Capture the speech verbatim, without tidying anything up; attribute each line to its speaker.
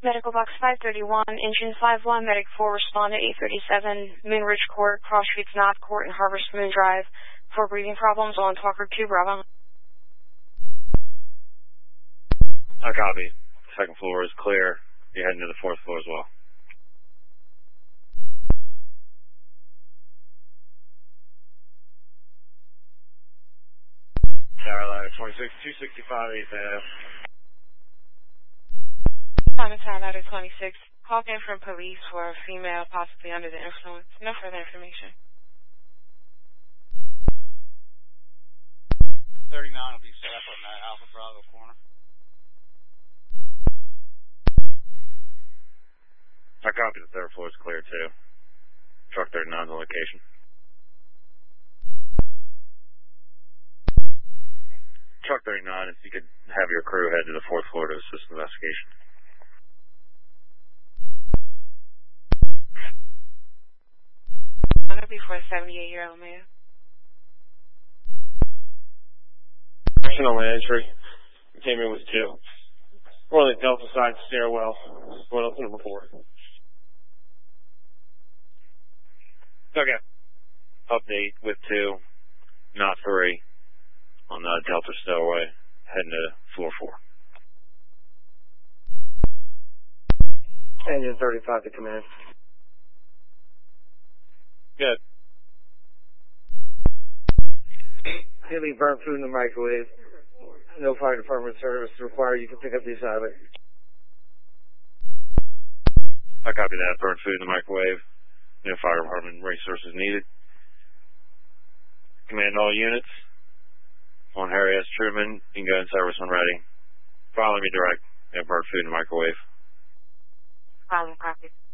Speaker 1: Medical Box five thirty-one, Engine five one, Medic four, respond to eight thirty-seven, Moonridge Court, Cross Streets Knott Court, and Harvest Moon Drive. For breathing problems on Talker two, Bravo.
Speaker 2: I copy. Second floor is clear. You're heading to the fourth floor as well. Tower ladder twenty-six, two sixty-five, eighth Ave.
Speaker 3: Tower ladder twenty-six. Called in from police for a female possibly under the influence. No further information.
Speaker 4: thirty-nine will be set up on that Alpha Bravo corner.
Speaker 2: I copy. The third floor is clear too. Truck thirty-nine is on location. Truck thirty-nine, if you could have your crew head to the fourth floor to assist investigation.
Speaker 3: That'll be for a seventy-eight-year-old man.
Speaker 5: Action on my entry. Came in with two. We're on the Delta side stairwell. Going up to number four.
Speaker 2: Okay. Update with two, not three, on the Delta stairway, heading to floor four.
Speaker 5: Engine thirty-five to command.
Speaker 2: Good.
Speaker 5: Heavy burnt food in the microwave. No fire department service required. You can pick up the assignment.
Speaker 2: I copy that. Burnt food in the microwave. No fire department resources needed. Command all units. On Harry S. Truman, you can go in service when ready. Follow me direct. No burnt food in the microwave.
Speaker 3: Follow, copy.